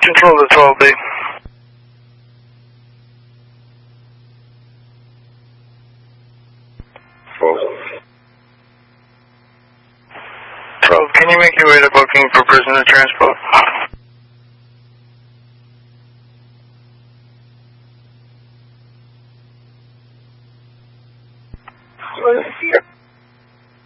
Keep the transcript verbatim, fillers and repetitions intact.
Control to twelve B. twelve, can you make your way to booking for prisoner transport? Well, here.